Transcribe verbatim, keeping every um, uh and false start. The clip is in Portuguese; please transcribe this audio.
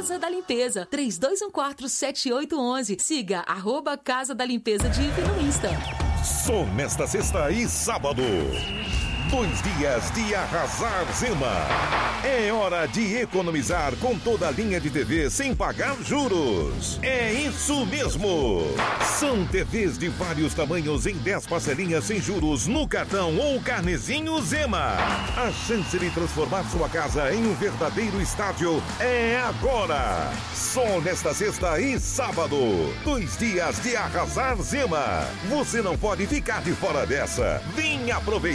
Casa da Limpeza, três dois um quatro, sete oito um um. Siga arroba Casa da Limpeza Div no Insta. Só nesta sexta e sábado. Dois dias de arrasar Zema. É hora de economizar com toda a linha de T V sem pagar juros. É isso mesmo. São T Vs de vários tamanhos em dez parcelinhas sem juros no cartão ou carnezinho Zema. A chance de transformar sua casa em um verdadeiro estádio é agora. Só nesta sexta e sábado. Dois dias de arrasar Zema. Você não pode ficar de fora dessa. Vem aproveitar.